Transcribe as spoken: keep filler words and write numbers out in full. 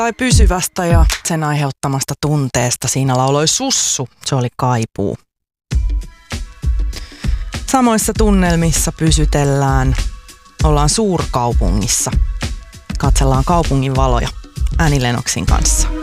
tai pysyvästä ja sen aiheuttamasta tunteesta. Siinä lauloi Sussu, se oli Kaipuu. Samoissa tunnelmissa pysytellään. Ollaan suurkaupungissa. Katsellaan kaupungin valoja Annie Lennoxin kanssa.